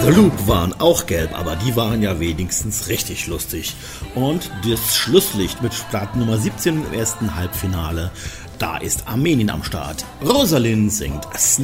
The Loop waren auch gelb, aber die waren ja wenigstens richtig lustig. Und das Schlusslicht mit Start Nummer 17 im ersten Halbfinale, da ist Armenien am Start. Rosalind singt